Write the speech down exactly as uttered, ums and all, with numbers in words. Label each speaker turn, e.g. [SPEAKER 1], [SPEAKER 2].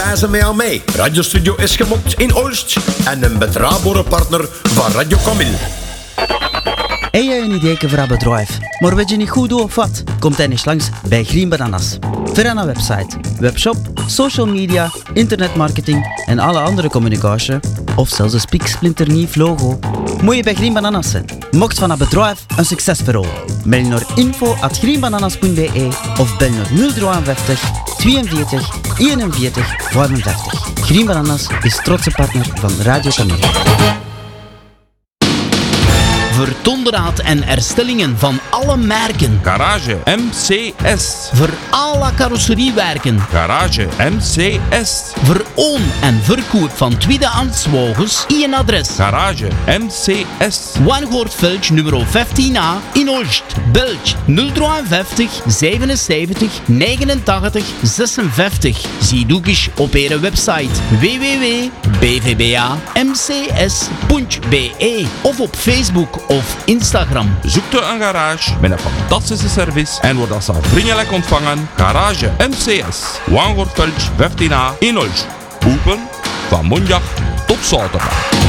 [SPEAKER 1] wijzen mij aan mij. Radiostudio is gemokt in Olst en een betrouwbare partner van Radio Camille.
[SPEAKER 2] Heb je een idee voor een bedrijf, maar weet je niet goed hoe of wat? Kom dan eens langs bij Green Bananas. Voor een website, webshop, social media, internetmarketing en alle andere communicatie, of zelfs een spiksplinternieuw logo, moet je bij Green Bananas zijn. Mocht van een bedrijf een succesverhaal. Mail naar info at greenbananas punt b e of bel naar nul vijfenvijftig tweeënveertig eenenveertig vijfenvijftig. Green Bananas is trotse partner van Radio Camille.
[SPEAKER 3] Voor onderhoud en herstellingen van alle merken.
[SPEAKER 4] Garage M C S.
[SPEAKER 3] Voor alle carrosseriewerken.
[SPEAKER 4] Garage M C S.
[SPEAKER 3] Voor oon- en verkoop van tweedehands wagens. Eén adres.
[SPEAKER 4] Garage M C S.
[SPEAKER 3] Wangoortveld nummer vijftien A in Olst. Belg nul vijfenvijftig zevenenzeventig negenentachtig zesenvijftig. Zie ook eens op onze website w w w punt b v b a m c s punt b e of op Facebook of Instagram.
[SPEAKER 4] Zoekt u een garage met een fantastische service en wordt als vriendelijk ontvangen. Garage M C S. Wangoortveld vijftien A in Olst. Open van maandag tot zaterdag.